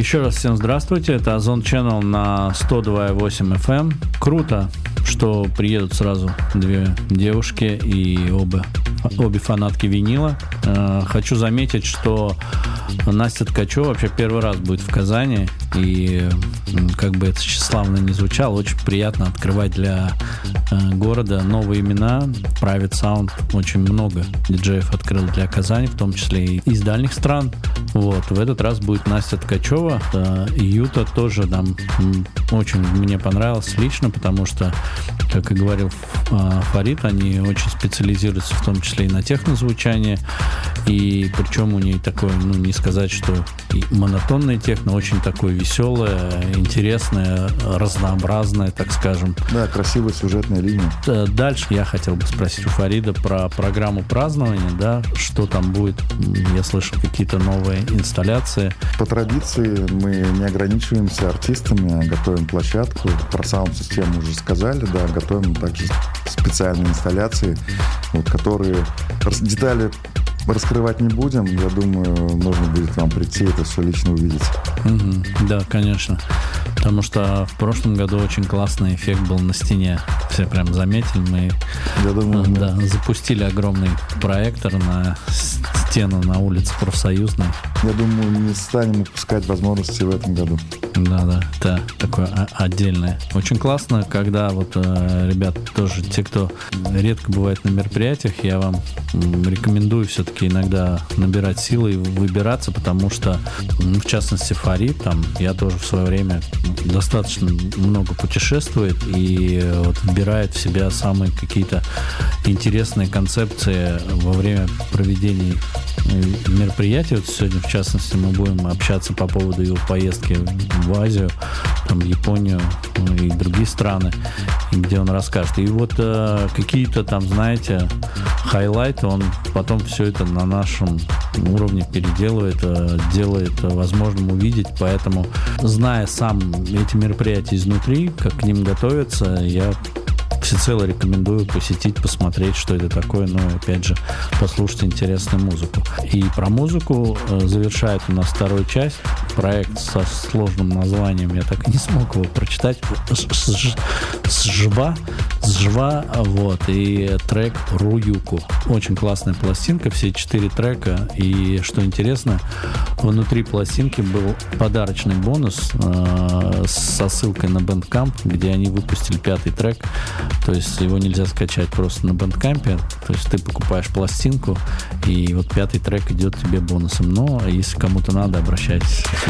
Еще раз всем здравствуйте, это Озон Channel на 102.8 FM. Круто, что приедут сразу две девушки и обе фанатки винила. Хочу заметить, что Настя Ткачева вообще первый раз будет в Казани, и как бы это тщеславно не звучало, очень приятно открывать для города новые имена. Private Sound очень много диджеев открыл для Казани, в том числе и из дальних стран. Вот, в этот раз будет Настя Ткачева. Юта тоже нам очень мне понравилась лично, потому что, как и говорил Фарид, они очень специализируются в том числе и на технозвучании, и причем у нее такое, не сказать, что монотонное техно, очень такое веселое, интересное, разнообразное, так скажем. Да, красивая сюжетная линия. Дальше я хотел бы спросить у Фарида про программу празднования, да, что там будет, я слышал какие-то новые инсталляции. По традиции мы не ограничиваемся артистами, а готовим площадку. Про саунд-систему уже сказали, да, готовим также специальные инсталляции, которые детали раскрывать не будем. Я думаю, нужно будет вам прийти это все лично увидеть. Да, конечно. Потому что в прошлом году очень классный эффект был на стене. Все прям заметили. Мы запустили огромный проектор на стену на улице Профсоюзной. Я думаю, не станем упускать возможности в этом году. Да, это такое отдельное. Очень классно, когда ребята тоже, те, кто редко бывает на мероприятиях, я вам рекомендую все-таки иногда набирать силы и выбираться, потому что, в частности, Фарид, я тоже в свое время достаточно много путешествует и вбирает в себя самые какие-то интересные концепции во время проведения мероприятий. Сегодня, в частности, мы будем общаться по поводу его поездки в Азию, в Японию и другие страны, где он расскажет. И какие-то знаете, хайлайты, он потом все это на нашем уровне переделывает, делает возможным увидеть. Поэтому, зная сам эти мероприятия изнутри, как к ним готовиться, я всецело рекомендую посетить, посмотреть, что это такое, опять же, послушать интересную музыку. И про музыку завершает у нас вторую часть. Проект со сложным названием, я так и не смог его прочитать. Сжва, и трек Руюку. Очень классная пластинка, все 4 трека. И что интересно, внутри пластинки был подарочный бонус со ссылкой на Bandcamp, где они выпустили 5-й трек. То есть его нельзя скачать просто на Bandcamp. То есть ты покупаешь пластинку, и 5-й трек идет тебе бонусом. Но если кому-то надо, обращайтесь.